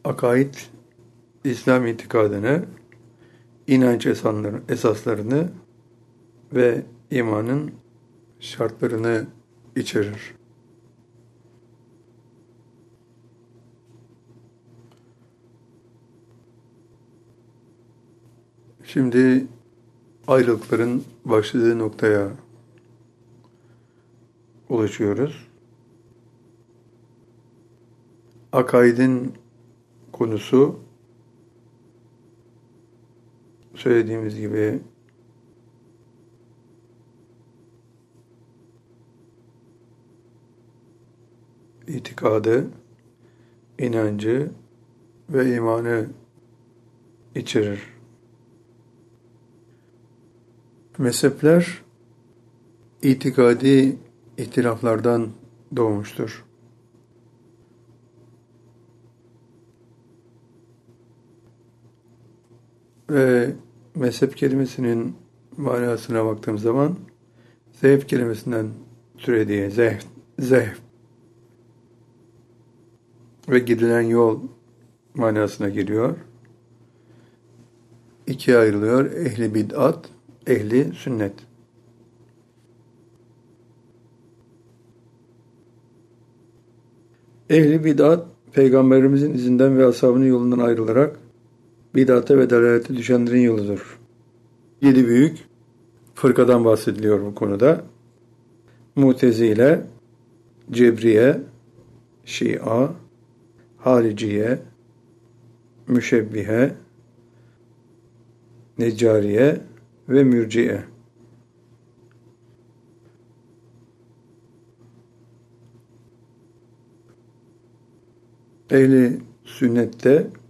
Akaid, İslam itikadını, inanç esaslarını ve imanın şartlarını içerir. Şimdi ayrılıkların başladığı noktaya ulaşıyoruz. Akaidin konusu söylediğimiz gibi itikadı, inancı ve imanı içerir. Mezhepler itikadi ihtilaflardan doğmuştur. Ve mezhep kelimesinin manasına baktığım zaman zehb kelimesinden türediği zehb ve gidilen yol manasına geliyor. İkiye ayrılıyor. Ehli bid'at, ehli sünnet. Ehli bid'at, Peygamberimizin izinden ve ashabının yolundan ayrılarak bid'ate ve dalalete düşenlerin yoludur. 7 büyük fırkadan bahsediliyor bu konuda. Mutezile, Cebriye, Şia, Hariciye, Müşebbihe, Neccariye ve Mürciye. Ehli sünnette